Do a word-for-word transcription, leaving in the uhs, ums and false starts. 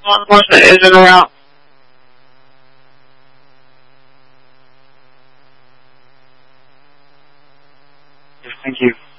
Law enforcement is in or out. Yes, thank you.